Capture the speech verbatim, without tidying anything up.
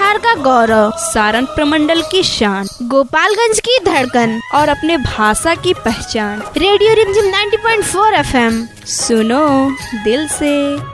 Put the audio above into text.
बिहार का गौरव, सारण प्रमंडल की शान, गोपालगंज की धड़कन और अपने भाषा की पहचान। रेडियो रिमझिम नब्बे पॉइंट चार एफ एम, सुनो दिल से।